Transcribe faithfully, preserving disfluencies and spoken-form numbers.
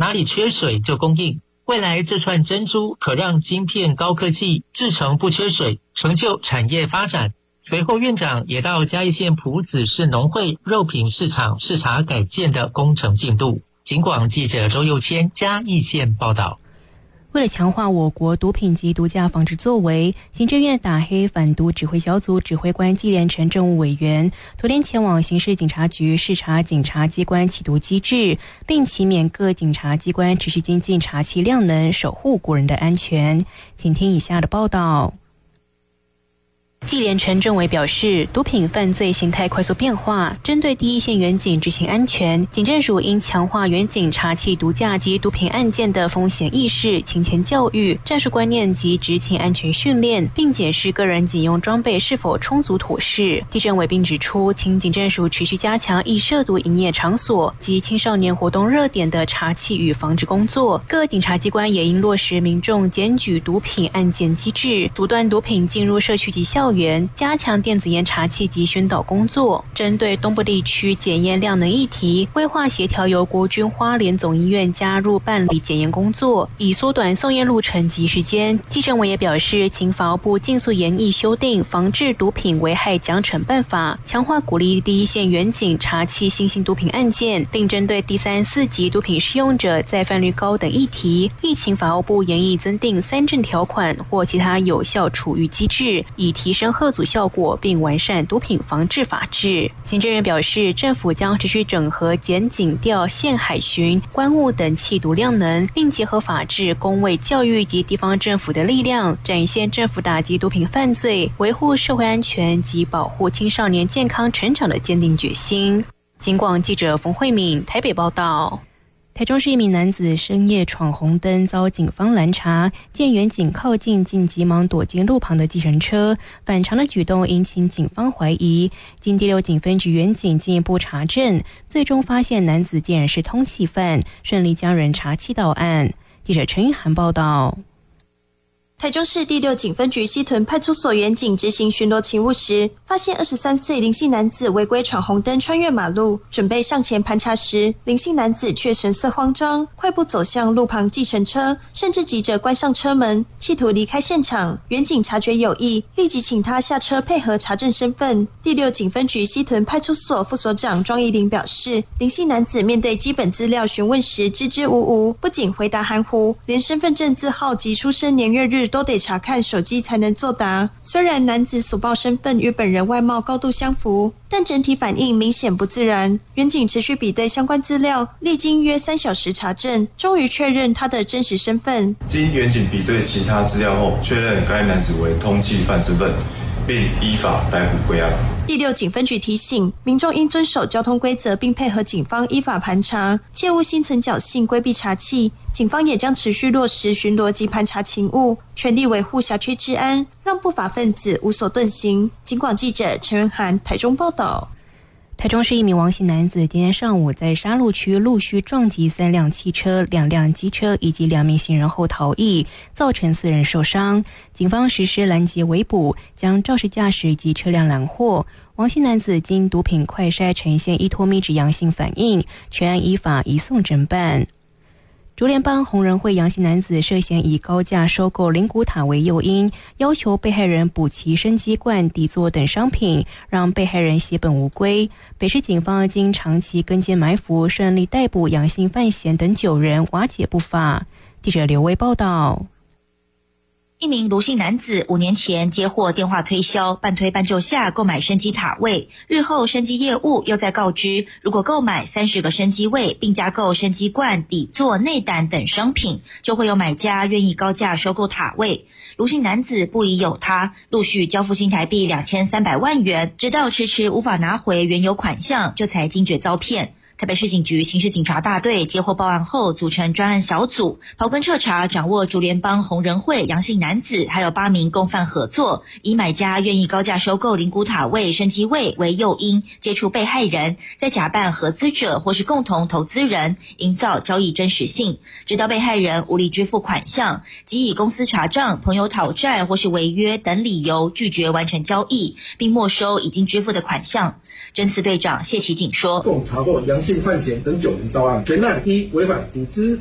哪里缺水就供应。未来这串珍珠可让晶片高科技制成不缺水，成就产业发展。随后院长也到嘉义县朴子市农会肉品市场视察改建的工程进度。警广记者周佑谦嘉义县报道。 为了强化我国毒品及毒驾防治作为，行政院打黑反毒指挥小组指挥官纪连成政务委员昨天前往刑事警察局视察警察机关缉毒机制，并期勉各警察机关持续精进查缉量能，守护国人的安全。请听以下的报道。纪连成政委表示，毒品犯罪形态快速变化，针对第一线员警执行安全，警政署应强化员警查缉毒驾及毒品案件的风险意识、勤前教育、战术观念及执勤安全训练，并检视个人警用装备是否充足妥适。纪政委并指出，请警政署持续加强易涉毒营业场所及青少年活动热点的查缉与防治工作，各警察机关也应落实民众检举毒品案件机制，阻断毒品进入社区及校园，加强电子烟查缉及宣导工作。针对东部地区检验量能议题，规划协调由国军花莲总医院加入办理检验工作，以缩短送验路程及时间。纪政委也表示，请法务部尽速研议修订防治毒品危害奖惩办法，强化鼓励第一线员警查缉新兴毒品案件，并针对第三、四级毒品使用者再犯率高等议题，亦请法务部研议增订三证条款或其他有效处遇机制，以提升吓阻效果，并完善毒品防治法制。行政院表示，政府将持续整合检警调县海巡关务等缉毒量能，并结合法治、公卫教育及地方政府的力量，展现政府打击毒品犯罪、维护社会安全及保护青少年健康成长的坚定决心。警广记者冯慧敏台北报道。台中市一名男子深夜闯红灯遭警方拦查，见员警靠近，竟急忙躲进路旁的计程车，反常的举动引起警方怀疑。经第六警分局员警进一步查证，最终发现男子竟然是通缉犯，顺利将人查缉到案。记者陈玉涵报道。 台中市第六警分局西屯派出所员警执行巡逻勤务时，发现二十三岁林姓男子违规闯红灯穿越马路，准备上前盘查时，林姓男子却神色慌张，快步走向路旁计程车，甚至急着关上车门，企图离开现场。员警察觉有异，立即请他下车配合查证身份。第六警分局西屯派出所副所长庄怡玲表示，林姓男子面对基本资料询问时支支吾吾，不仅回答含糊，连身份证字号及出生年月日都得查看手机才能作答。虽然男子所报身份与本人外貌高度相符，但整体反应明显不自然。员警持续比对相关资料，历经约三小时查证，终于确认他的真实身份。 经员警比对其他资料后，确认该男子为通缉犯身份，并依法逮捕归案。 第六警分局提醒民众应遵守交通规则，并配合警方依法盘查，切勿心存侥幸规避查缉。警方也将持续落实巡逻及盘查勤务，全力维护辖区治安，让不法分子无所遁形。警广记者陈仁涵台中报道。 台中市一名王姓男子今天上午在沙鹿区陆续撞击三辆汽车、两辆机车以及两名行人后逃逸，造成四人受伤。警方实施拦截围捕，将肇事驾驶以及车辆拦获。王姓男子经毒品快筛呈现依托密质阳性反应，全案依法移送侦办。竹联帮红人会杨姓男子涉嫌以高价收购灵骨塔为诱因，要求被害人补齐生机罐、底座等商品，让被害人血本无归。北市警方经长期跟监埋伏，顺利逮捕杨姓范闲等九人，瓦解不法。记者刘威报道。 一名卢姓男子五年前接获电话推销，半推半就下购买生机塔位，日后生机业务又再告知，如果购买三十个生机位，并加购生机罐、底座、内胆等商品，就会有买家愿意高价收购塔位。卢姓男子不疑有他，陆续交付新台币两千三百万元，直到迟迟无法拿回原有款项，这才惊觉遭骗。台北市警局刑事警察大队接获报案后，组成专案小组，刨根彻查，掌握竹联帮红人会杨姓男子还有八名共犯合作，以买家愿意高价收购灵骨塔位、生机位为诱因，接触被害人，再假扮合资者或是共同投资人，营造交易真实性，直到被害人无力支付款项，即以公司查账、朋友讨债或是违约等理由拒绝完成交易，并没收已经支付的款项。侦四队长谢启景说， 共查获杨姓范闲等九人到案，全案一违反组织